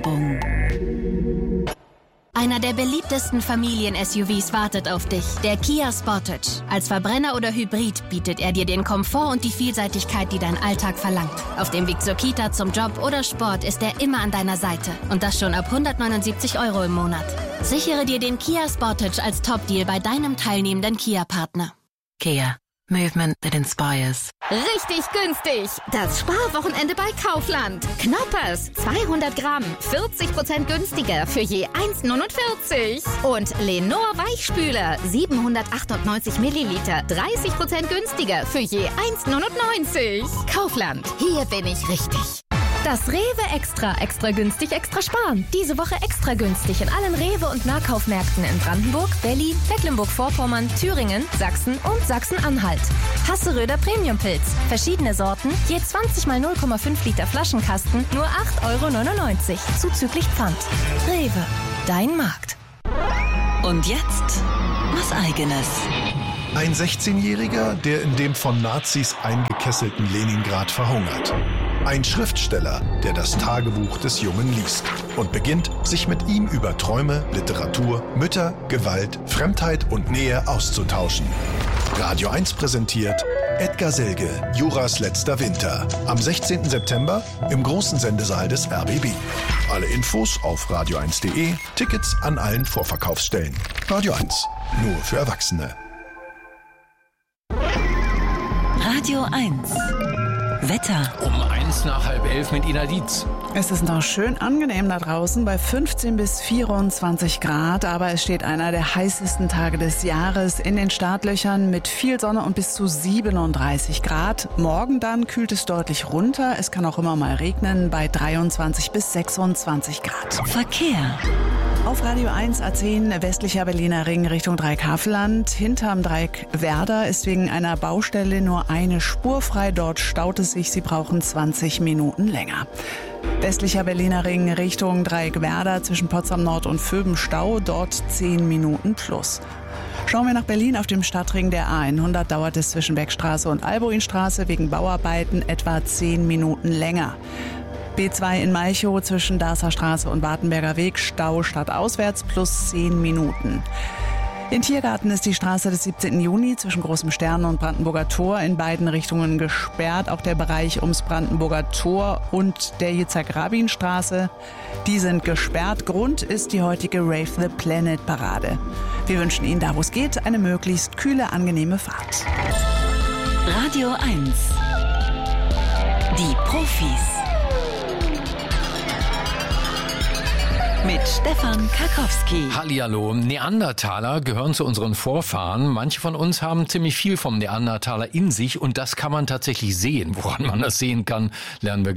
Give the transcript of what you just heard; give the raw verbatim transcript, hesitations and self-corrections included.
Werbung. Einer der beliebtesten Familien-S U Vs wartet auf dich, der Kia Sportage. Als Verbrenner oder Hybrid bietet er dir den Komfort und die Vielseitigkeit, die dein Alltag verlangt. Auf dem Weg zur Kita, zum Job oder Sport ist er immer an deiner Seite. Und das schon ab hundertneunundsiebzig Euro im Monat. Sichere dir den Kia Sportage als Top-Deal bei deinem teilnehmenden Kia-Partner. Kia. Movement that inspires. Richtig günstig! Das Sparwochenende bei Kaufland. Knoppers, zweihundert Gramm, vierzig Prozent günstiger für je eins Komma neunundvierzig. Und Lenor Weichspüler, siebenhundertachtundneunzig Milliliter, dreißig Prozent günstiger für je eins Komma neunundneunzig. Kaufland, hier bin ich richtig. Das Rewe Extra. Extra günstig, extra sparen. Diese Woche extra günstig in allen Rewe- und Nahkaufmärkten in Brandenburg, Berlin, Mecklenburg-Vorpommern, Thüringen, Sachsen und Sachsen-Anhalt. Hasseröder Premiumpilz. Verschiedene Sorten, je zwanzig mal null Komma fünf Liter Flaschenkasten, nur acht Euro neunundneunzig. Zuzüglich Pfand. Rewe. Dein Markt. Und jetzt was Eigenes. Ein sechzehnjähriger, der in dem von Nazis eingekesselten Leningrad verhungert. Ein Schriftsteller, der das Tagebuch des Jungen liest und beginnt, sich mit ihm über Träume, Literatur, Mütter, Gewalt, Fremdheit und Nähe auszutauschen. Radio eins präsentiert Edgar Selge, Juras letzter Winter. Am sechzehnten September im großen Sendesaal des R B B. Alle Infos auf radio eins punkt de, Tickets an allen Vorverkaufsstellen. Radio eins, nur für Erwachsene. Radio eins. Wetter. Um eins nach halb elf mit Ina Dietz. Es ist noch schön angenehm da draußen bei fünfzehn bis vierundzwanzig Grad, aber es steht einer der heißesten Tage des Jahres in den Startlöchern mit viel Sonne und bis zu siebenunddreißig Grad. Morgen dann kühlt es deutlich runter. Es kann auch immer mal regnen bei dreiundzwanzig bis sechsundzwanzig Grad. Verkehr. Auf Radio eins A zehn westlicher Berliner Ring Richtung Dreieckhavelland. Hinterm Dreieck Werder ist wegen einer Baustelle nur eine Spur frei. Dort staut es sich. Sie brauchen zwanzig Minuten länger. Westlicher Berliner Ring Richtung Dreieck Werder zwischen Potsdam Nord und Vöben Stau. Dort zehn Minuten plus. Schauen wir nach Berlin. Auf dem Stadtring der A hundert dauert es zwischen Beckstraße und Alboinstraße wegen Bauarbeiten etwa zehn Minuten länger. B zwei in Malchow zwischen Darßer Straße und Wartenberger Weg, Stau stadtauswärts plus zehn Minuten. In Tiergarten ist die Straße des siebzehnten Juni zwischen Großem Stern und Brandenburger Tor in beiden Richtungen gesperrt. Auch der Bereich ums Brandenburger Tor und der Yitzhak-Rabin-Straße, die sind gesperrt. Grund ist die heutige Rave the Planet Parade. Wir wünschen Ihnen da, wo es geht, eine möglichst kühle, angenehme Fahrt. Radio eins. Die Profis. Mit Stefan Karkowski. Hallihallo. Neandertaler gehören zu unseren Vorfahren. Manche von uns haben ziemlich viel vom Neandertaler in sich und das kann man tatsächlich sehen. Woran man das sehen kann, lernen wir